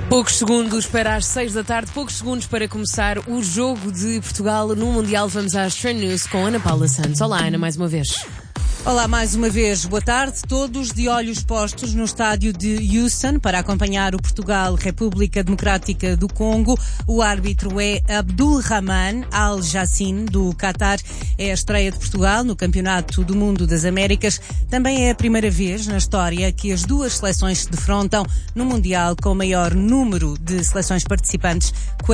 Poucos segundos para as 6 da tarde, poucos segundos para começar o jogo de Portugal no Mundial. Vamos às Trend News com Ana Paula Santos. Olá, Ana, mais uma vez. Olá, mais uma vez. Boa tarde. Todos de olhos postos no estádio de Houston para acompanhar o Portugal, República Democrática do Congo. O árbitro é Abdulrahman Al-Jassin, do Qatar. É a estreia de Portugal no Campeonato do Mundo das Américas. Também é a primeira vez na história que as duas seleções se defrontam no Mundial com o maior número de seleções participantes,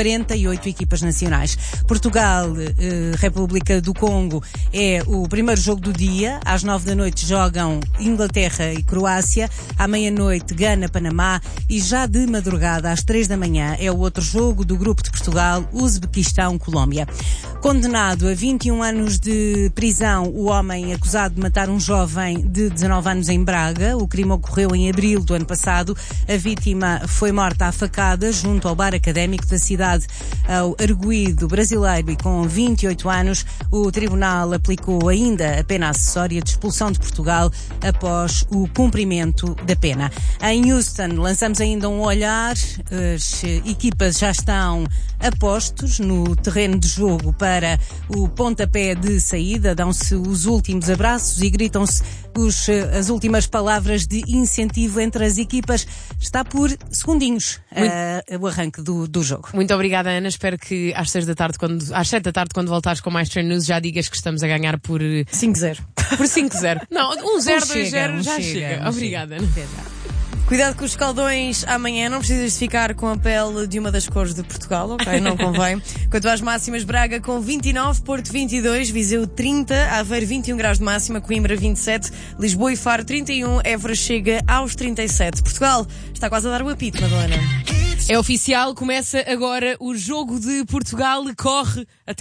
48 equipas nacionais. Portugal, República do Congo, é o primeiro jogo do dia. Às 9 da noite jogam Inglaterra e Croácia, à meia-noite Gana-Panamá e já de madrugada às 3 da manhã é o outro jogo do grupo de Portugal, Uzbequistão-Colômbia. Condenado a 21 anos de prisão, o homem acusado de matar um jovem de 19 anos em Braga. O crime ocorreu em abril do ano passado. A vítima foi morta à facada junto ao bar académico da cidade. Ao arguido brasileiro e com 28 anos, o tribunal aplicou ainda a pena acessória de expulsão de Portugal após o cumprimento da pena. Em Houston, lançamos ainda um olhar. As equipas já estão a postos no terreno de jogo para o pontapé de saída. Dão-se os últimos abraços e gritam-se as últimas palavras de incentivo entre as equipas. Está por segundinhos o arranque do jogo. Muito obrigada, Ana. Espero que às 7 da tarde, quando voltares com mais Trend News, já digas que estamos a ganhar por 5-0. Por 5-0. Não, 1-0, 2-0, já chega. Obrigada, Ana. Cuidado com os escaldões amanhã, não precisas de ficar com a pele de uma das cores de Portugal, ok? Não convém. Quanto às máximas, Braga com 29, Porto 22, Viseu 30, Aveiro 21 graus de máxima, Coimbra 27, Lisboa e Faro 31, Évora chega aos 37. Portugal está quase a dar o apito, Madalena. É oficial, começa agora o jogo de Portugal, corre até